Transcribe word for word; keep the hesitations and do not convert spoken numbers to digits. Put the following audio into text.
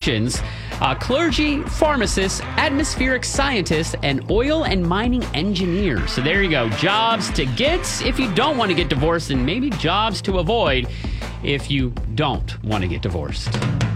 professions: uh, clergy, pharmacists, atmospheric scientists, and oil and mining engineers. So there you go. Jobs to get if you don't want to get divorced, and maybe jobs to avoid if you don't want to get divorced.